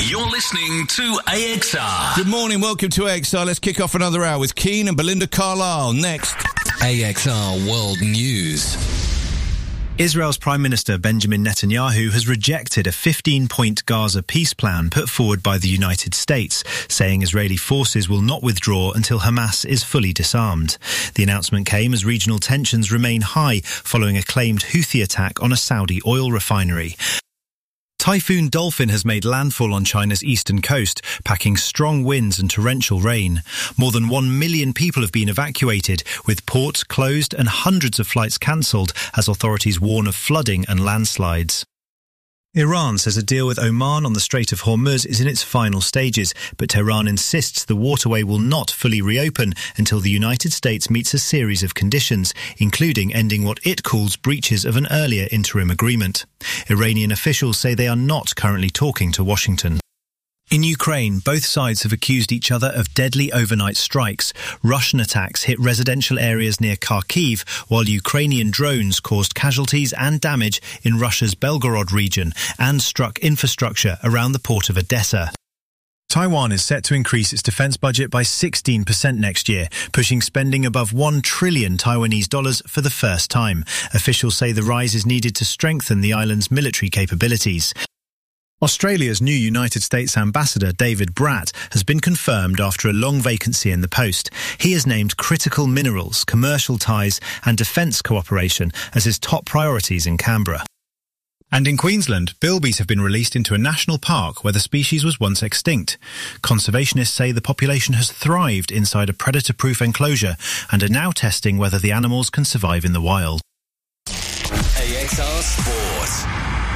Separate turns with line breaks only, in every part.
You're listening to AXR.
Good morning, welcome to AXR. Let's kick off another hour with Keane and Belinda Carlisle next.
AXR World News.
Israel's Prime Minister Benjamin Netanyahu has rejected a 15-point Gaza peace plan put forward by the United States, saying Israeli forces will not withdraw until Hamas is fully disarmed. The announcement came as regional tensions remain high following a claimed Houthi attack on a Saudi oil refinery. Typhoon Dolphin has made landfall on China's eastern coast, packing strong winds and torrential rain. More than 1 million people have been evacuated, with ports closed and hundreds of flights cancelled as authorities warn of flooding and landslides. Iran says a deal with Oman on the Strait of Hormuz is in its final stages, but Tehran insists the waterway will not fully reopen until the United States meets a series of conditions, including ending what it calls breaches of an earlier interim agreement. Iranian officials say they are not currently talking to Washington. In Ukraine, both sides have accused each other of deadly overnight strikes. Russian attacks hit residential areas near Kharkiv, while Ukrainian drones caused casualties and damage in Russia's Belgorod region and struck infrastructure around the port of Odessa. Taiwan is set to increase its defense budget by 16% next year, pushing spending above 1 trillion Taiwanese dollars for the first time. Officials say the rise is needed to strengthen the island's military capabilities. Australia's new United States ambassador, David Bratt, has been confirmed after a long vacancy in the post. He has named critical minerals, commercial ties and defence cooperation as his top priorities in Canberra. And in Queensland, bilbies have been released into a national park where the species was once extinct. Conservationists say the population has thrived inside a predator-proof enclosure and are now testing whether the animals can survive in the wild.
AXR Sport.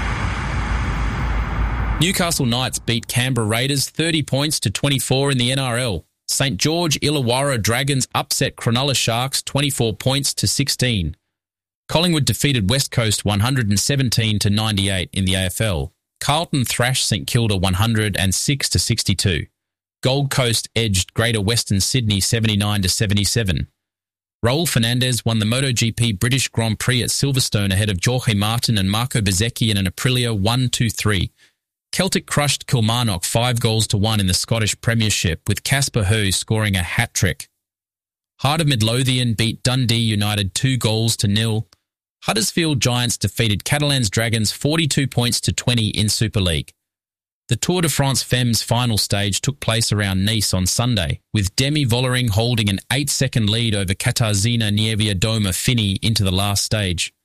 Newcastle Knights beat Canberra Raiders 30 points to 24 in the NRL. St George Illawarra Dragons upset Cronulla Sharks 24 points to 16. Collingwood defeated West Coast 117 to 98 in the AFL. Carlton thrashed St Kilda 106 to 62. Gold Coast edged Greater Western Sydney 79 to 77. Raul Fernandez won the MotoGP British Grand Prix at Silverstone ahead of Jorge Martin and Marco Bezzecchi in an Aprilia 1-2-3. Celtic crushed Kilmarnock 5-1 in the Scottish Premiership, with Casper Hoe scoring a hat-trick. Heart of Midlothian beat Dundee United 2-0. Huddersfield Giants defeated Catalans Dragons 42 points to 20 in Super League. The Tour de France Femmes final stage took place around Nice on Sunday, with Demi Vollering holding an 8-second lead over Katarzyna Niewiadoma Fini into the last stage.